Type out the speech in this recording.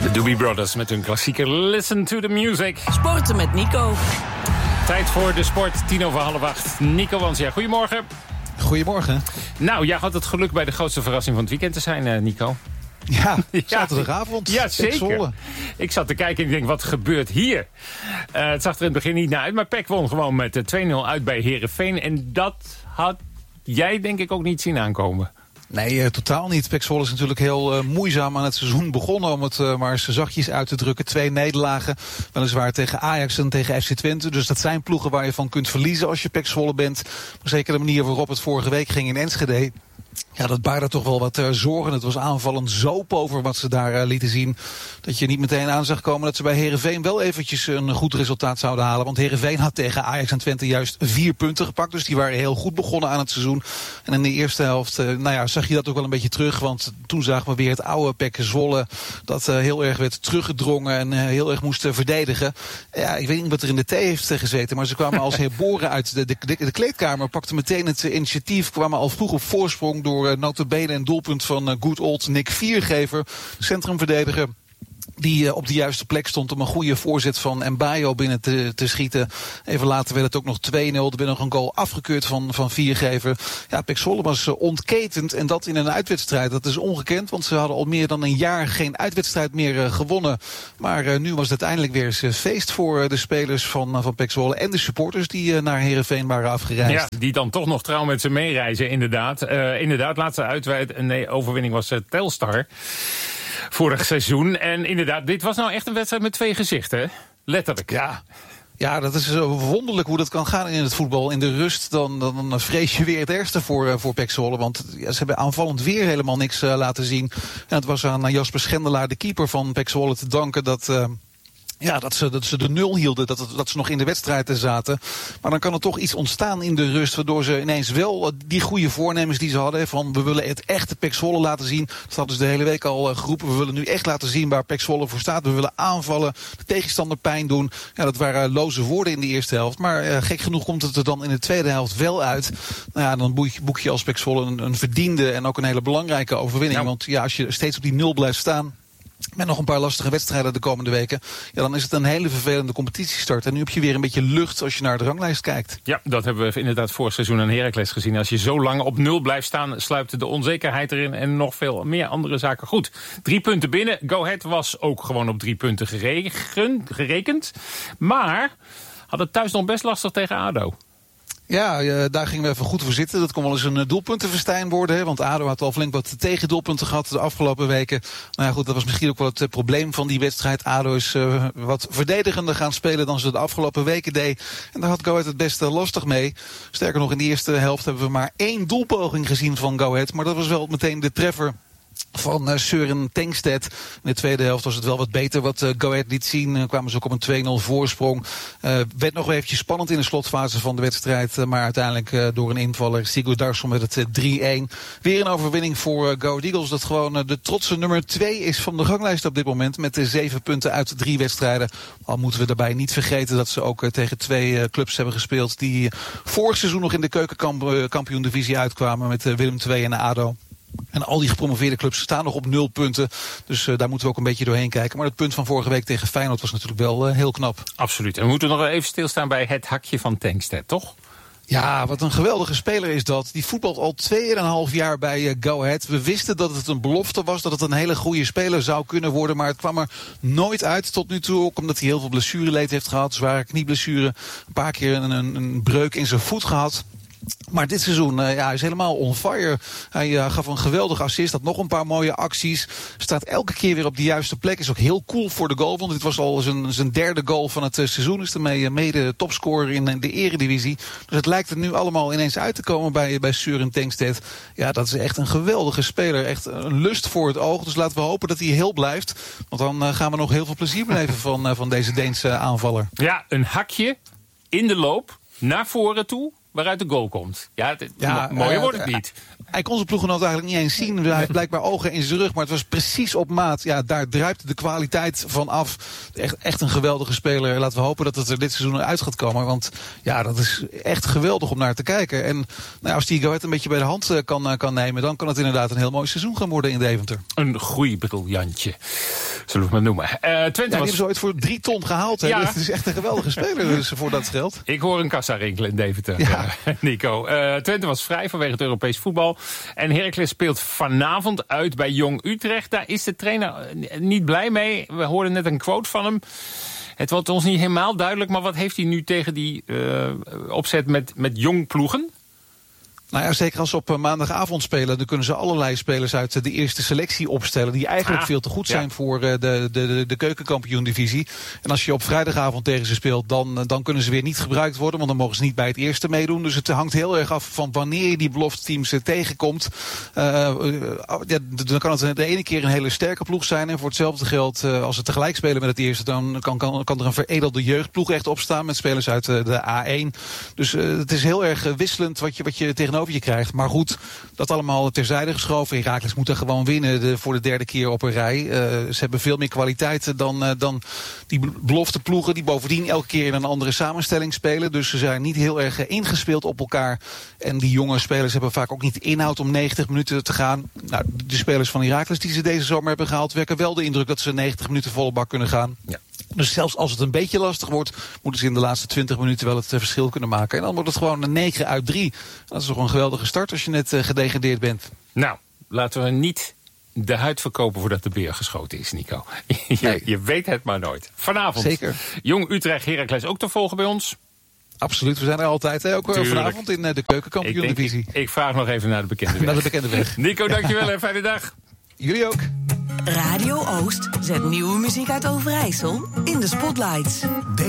De Doobie Brothers met hun klassieker Listen to the Music. Sporten met Nico. Tijd voor de sport, 7:50. Nico Wansja, goedemorgen. Goedemorgen. Nou, jij had het geluk bij de grootste verrassing van het weekend te zijn, Nico. Ja, zaterdagavond. Ja, zeker. Ik zat te kijken en ik denk, wat gebeurt hier? Het zag er in het begin niet naar uit, maar PEC won gewoon met 2-0 uit bij Heerenveen. En dat had jij denk ik ook niet zien aankomen. Nee, totaal niet. PEC Zwolle is natuurlijk heel moeizaam aan het seizoen begonnen, om het maar eens zachtjes uit te drukken. 2 nederlagen, weliswaar tegen Ajax en tegen FC Twente. Dus dat zijn ploegen waar je van kunt verliezen als je PEC Zwolle bent. Maar zeker de manier waarop het vorige week ging in Enschede. Ja, dat baarde toch wel wat zorgen. Het was aanvallend zo pover wat ze daar lieten zien, dat je niet meteen aan zag komen dat ze bij Heerenveen wel eventjes een goed resultaat zouden halen. Want Heerenveen had tegen Ajax en Twente juist 4 punten gepakt. Dus die waren heel goed begonnen aan het seizoen. En in de eerste helft zag je dat ook wel een beetje terug. Want toen zagen we weer het oude PEC Zwolle dat heel erg werd teruggedrongen en heel erg moest verdedigen. Ja, ik weet niet wat er in de thee heeft gezeten, maar ze kwamen als herboren uit de kleedkamer, pakten meteen het initiatief, kwamen al vroeg op voorsprong door nota bene een doelpunt van good old Nick Viergever, centrumverdediger, die op de juiste plek stond om een goede voorzet van Mbayo binnen te schieten. Even later werd het ook nog 2-0. Er werd nog een goal afgekeurd van Viergever. Ja, PEC Zwolle was ontketend en dat in een uitwedstrijd. Dat is ongekend, want ze hadden al meer dan een jaar geen uitwedstrijd meer gewonnen. Maar nu was het uiteindelijk weer eens feest voor de spelers van PEC Zwolle en de supporters die naar Heerenveen waren afgereisd. Ja, die dan toch nog trouw met ze meereizen, inderdaad. Laatste overwinning was Telstar vorig seizoen. En inderdaad, dit was nou echt een wedstrijd met 2 gezichten, letterlijk. Ja, dat is wonderlijk hoe dat kan gaan in het voetbal. In de rust, dan vrees je weer het ergste voor PEC Zwolle. Want ze hebben aanvallend weer helemaal niks laten zien. En het was aan Jasper Schendelaar, de keeper van PEC Zwolle, te danken dat ze de 0 hielden, dat ze nog in de wedstrijd zaten. Maar dan kan er toch iets ontstaan in de rust, waardoor ze ineens wel die goede voornemens die ze hadden, van we willen het echte PEC Zwolle laten zien. Dat hadden ze de hele week al geroepen. We willen nu echt laten zien waar PEC Zwolle voor staat. We willen aanvallen, de tegenstander pijn doen. Ja, dat waren loze woorden in de eerste helft. Maar gek genoeg komt het er dan in de tweede helft wel uit. Nou ja, dan boek je als PEC Zwolle een verdiende en ook een hele belangrijke overwinning. Ja. Want ja, als je steeds op die 0 blijft staan, met nog een paar lastige wedstrijden de komende weken, ja, dan is het een hele vervelende competitiestart. En nu heb je weer een beetje lucht als je naar de ranglijst kijkt. Ja, dat hebben we inderdaad vorig seizoen aan Heracles gezien. Als je zo lang op 0 blijft staan, sluipt de onzekerheid erin en nog veel meer andere zaken. Goed, 3 punten binnen. Go Ahead was ook gewoon op 3 punten gerekend. Maar had het thuis nog best lastig tegen ADO. Ja, daar gingen we even goed voor zitten. Dat kon wel eens een doelpuntenfestijn worden. Hè? Want ADO had al flink wat tegendoelpunten gehad de afgelopen weken. Nou ja, goed, dat was misschien ook wel het probleem van die wedstrijd. ADO is wat verdedigender gaan spelen dan ze de afgelopen weken deed. En daar had Go Ahead het best lastig mee. Sterker nog, in de eerste helft hebben we maar 1 doelpoging gezien van Go Ahead. Maar dat was wel meteen de treffer van Søren Tengstedt. In de tweede helft was het wel wat beter wat Go Ahead liet zien. Kwamen ze ook op een 2-0 voorsprong. Werd nog eventjes spannend in de slotfase van de wedstrijd. Maar uiteindelijk door een invaller, Sigurd Darsson, met het 3-1. Weer een overwinning voor Go Ahead Eagles. Dat gewoon de trotse nummer 2 is van de ranglijst op dit moment. Met 7 punten uit 3 wedstrijden. Al moeten we daarbij niet vergeten dat ze ook tegen 2 clubs hebben gespeeld die vorig seizoen nog in de keukenkampioen-divisie uitkwamen. Met Willem II en ADO. En al die gepromoveerde clubs staan nog op 0 punten. Dus daar moeten we ook een beetje doorheen kijken. Maar het punt van vorige week tegen Feyenoord was natuurlijk wel heel knap. Absoluut. En we moeten nog even stilstaan bij het hakje van Tengstedt, toch? Ja, wat een geweldige speler is dat. Die voetbalt al 2,5 jaar bij Go Ahead. We wisten dat het een belofte was, dat het een hele goede speler zou kunnen worden. Maar het kwam er nooit uit tot nu toe. Ook omdat hij heel veel blessureleed heeft gehad. Zware knieblessure. Een paar keer een breuk in zijn voet gehad. Maar dit seizoen hij is helemaal on fire. Hij gaf een geweldige assist, had nog een paar mooie acties. Staat elke keer weer op de juiste plek. Is ook heel cool voor de goal, want dit was al zijn derde goal van het seizoen. Is ermee mede topscorer in de eredivisie. Dus het lijkt er nu allemaal ineens uit te komen bij Søren Tengstedt. Ja, dat is echt een geweldige speler. Echt een lust voor het oog. Dus laten we hopen dat hij heel blijft. Want dan gaan we nog heel veel plezier beleven van deze Deense aanvaller. Ja, een hakje in de loop naar voren toe, waaruit de goal komt. Mooier wordt het niet. Hij kon zijn ploeggenoot eigenlijk niet eens zien. Hij heeft blijkbaar ogen in zijn rug, maar het was precies op maat. Ja, daar druipt de kwaliteit van af. Echt een geweldige speler. Laten we hopen dat het er dit seizoen uit gaat komen. Want ja, dat is echt geweldig om naar te kijken. En als die Go Ahead een beetje bij de hand kan nemen, dan kan het inderdaad een heel mooi seizoen gaan worden in Deventer. Een groeibriljantje. Zullen we het maar noemen. Twente die hebben ze ooit voor 3 ton gehaald. Hè? Ja. Dus het is echt een geweldige speler dus, voor dat geld. Ik hoor een kassa rinkelen in Deventer, Nico. Twente was vrij vanwege het Europees voetbal. En Heracles speelt vanavond uit bij Jong Utrecht. Daar is de trainer niet blij mee. We hoorden net een quote van hem. Het wordt ons niet helemaal duidelijk, maar wat heeft hij nu tegen die opzet met jong ploegen? Nou ja, zeker als ze op maandagavond spelen, dan kunnen ze allerlei spelers uit de eerste selectie opstellen die eigenlijk veel te goed zijn voor de keukenkampioen-divisie. En als je op vrijdagavond tegen ze speelt, dan kunnen ze weer niet gebruikt worden, want dan mogen ze niet bij het eerste meedoen. Dus het hangt heel erg af van wanneer je die belofteteams tegenkomt. Dan kan het de ene keer een hele sterke ploeg zijn en voor hetzelfde geld, als ze tegelijk spelen met het eerste, dan kan er een veredelde jeugdploeg echt opstaan met spelers uit de A1. Dus het is heel erg wisselend wat je tegenover je krijgt. Maar goed, dat allemaal terzijde geschoven. Heracles moet er gewoon winnen voor de 3e keer op een rij. Ze hebben veel meer kwaliteit dan die belofte ploegen die bovendien elke keer in een andere samenstelling spelen. Dus ze zijn niet heel erg ingespeeld op elkaar. En die jonge spelers hebben vaak ook niet inhoud om 90 minuten te gaan. Nou, de spelers van Heracles die ze deze zomer hebben gehaald, werken wel de indruk dat ze 90 minuten volle bak kunnen gaan. Ja. Dus zelfs als het een beetje lastig wordt, moeten ze in de laatste 20 minuten wel het verschil kunnen maken. En dan wordt het gewoon een 9 uit 3. Dat is toch een geweldige start als je net gedegradeerd bent. Nou, laten we niet de huid verkopen voordat de beer geschoten is, Nico. Je weet het maar nooit. Vanavond. Zeker. Jong Utrecht, Heracles ook te volgen bij ons. Absoluut, we zijn er altijd. Ook vanavond in de keukenkampioen-divisie. Ik vraag nog even naar de bekende weg. Naar de bekende weg. Nico, dankjewel en fijne dag. Jullie ook. Radio Oost zet nieuwe muziek uit Overijssel in de spotlights.